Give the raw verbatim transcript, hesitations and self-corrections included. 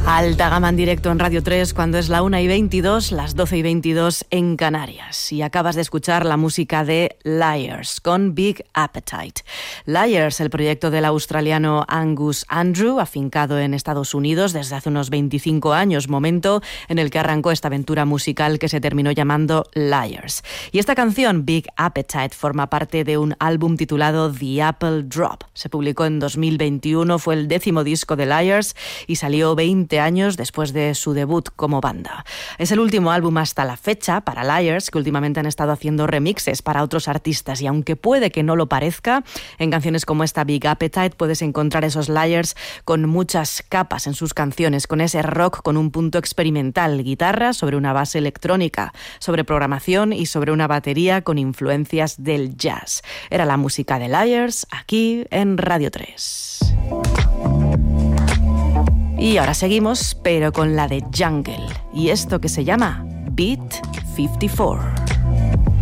Alta gama en directo en Radio tres cuando es la una y veintidós, las doce y veintidós en Canarias. Y acabas de escuchar la música de Liars con Big Appetite. Liars, el proyecto del australiano Angus Andrew, afincado en Estados Unidos desde hace unos veinticinco años, momento en el que arrancó esta aventura musical que se terminó llamando Liars. Y esta canción, Big Appetite, forma parte de un álbum titulado The Apple Drop. Se publicó en dos mil veintiuno, fue el décimo disco de Liars y salió veinte años después de su debut como banda. Es el último álbum hasta la fecha para Liars, que últimamente han estado haciendo remixes para otros artistas, y aunque puede que no lo parezca, en canciones como esta Big Appetite puedes encontrar esos Liars con muchas capas en sus canciones, con ese rock con un punto experimental, guitarra sobre una base electrónica, sobre programación y sobre una batería con influencias del jazz. Era la música de Liars aquí en Radio tres. Y ahora seguimos, pero con la de Jungle, y esto que se llama Beat cincuenta y cuatro.